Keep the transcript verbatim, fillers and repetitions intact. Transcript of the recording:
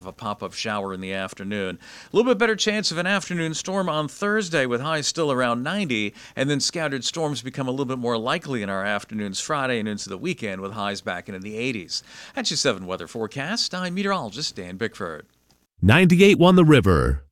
a pop-up shower in the afternoon. A little bit better chance of an afternoon storm on Thursday with highs still around ninety, and then scattered storms become a little bit more likely in our afternoons Friday and into the weekend with highs back into the eighties. That's your seven weather forecast. I'm meteorologist Dan Bickford. ninety-eight point one The River.